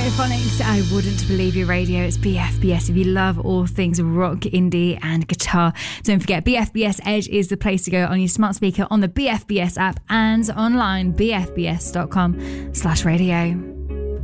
Stereophonics, I Wouldn't Believe You Radio. It's BFBS if you love all things rock, indie and guitar. Don't forget, BFBS Edge is the place to go on your smart speaker, on the BFBS app and online, bfbs.com/radio.